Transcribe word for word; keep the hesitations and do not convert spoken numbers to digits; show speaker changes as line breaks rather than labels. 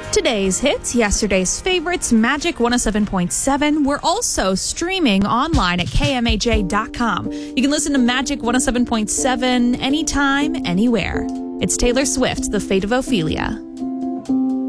Today's hits, yesterday's favorites, Magic one oh seven point seven. We're also streaming online at K M A J dot com. You can listen to Magic one oh seven point seven anytime, anywhere. It's Taylor Swift, The Fate of Ophelia.